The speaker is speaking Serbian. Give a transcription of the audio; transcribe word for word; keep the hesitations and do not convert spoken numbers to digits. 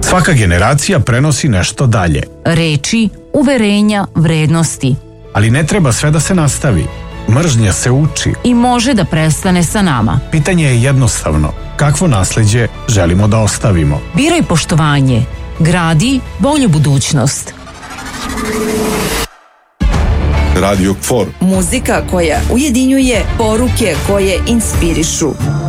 Svaka generacija prenosi nešto dalje. Reči, uverenja, vrednosti. Ali ne treba sve da se nastavi. Mržnja se uči. I može da prestane sa nama. Pitanje je jednostavno. Kakvo nasleđe želimo da ostavimo? Biraj poštovanje. Gradi bolju budućnost. Radio K F O R. Muzika koja ujedinjuje, poruke koje inspirišu.